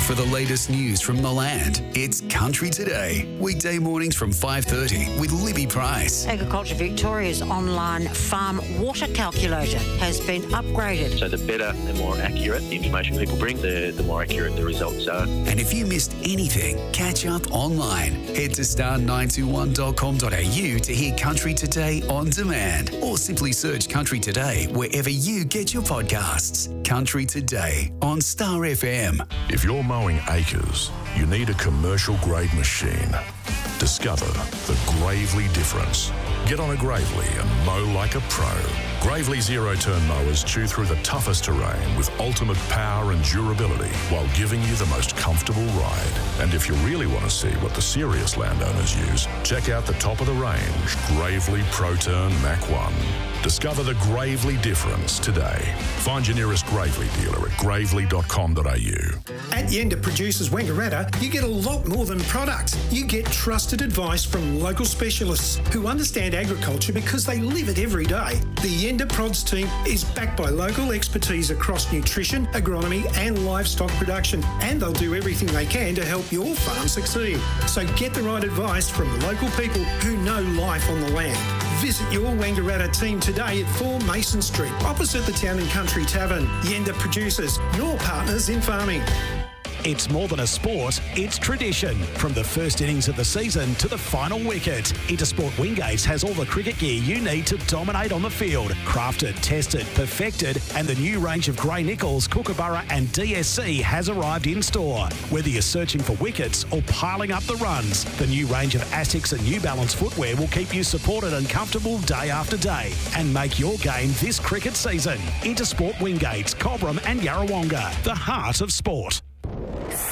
for the latest news from the land. It's Country Today, weekday mornings from 5:30 with Libby Price. Agriculture Victoria's online farm water calculator has been upgraded. So the better and more accurate the information people bring, the more accurate the results are. And if you missed anything, catch up online. Head to star921.com.au to hear Country Today on demand, or simply search Country Today wherever you get your podcasts. Country Today on Star FM. If you're mowing acres, you need a commercial grade machine. Discover the Gravely difference. Get on a Gravely and mow like a pro. Gravely zero-turn mowers chew through the toughest terrain with ultimate power and durability while giving you the most comfortable ride. And if you really want to see what the serious landowners use, check out the top of the range Gravely ProTurn Mach 1. Discover the Gravely difference today. Find your nearest Gravely dealer at gravely.com.au. At Yenda Producers Wangaratta, you get a lot more than products. You get trusted advice from local specialists who understand agriculture because they live it every day. The Yenda Prods team is backed by local expertise across nutrition, agronomy and livestock production, and they'll do everything they can to help your farm succeed. So get the right advice from local people who know life on the land. Visit your Wangaratta team today at 4 Mason Street, opposite the Town and Country Tavern. Yenda Producers, your partners in farming. It's more than a sport, it's tradition. From the first innings of the season to the final wicket, Intersport Wingates has all the cricket gear you need to dominate on the field. Crafted, tested, perfected, and the new range of Grey Nichols, Kookaburra and DSC has arrived in store. Whether you're searching for wickets or piling up the runs, the new range of Asics and New Balance footwear will keep you supported and comfortable day after day and make your game this cricket season. Intersport Wingates, Cobram and Yarrawonga, the heart of sport.